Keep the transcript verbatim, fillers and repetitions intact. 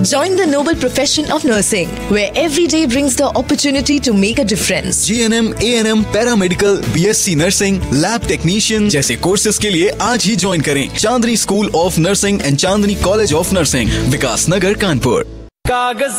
Join the noble profession of nursing, where every day brings the opportunity to make a difference. G N M, A N M, paramedical, B S C nursing, lab technician जैसे courses के लिए आज ही join करें चांदनी school of nursing and Chandni college of nursing, विकास नगर, कानपुर। कागज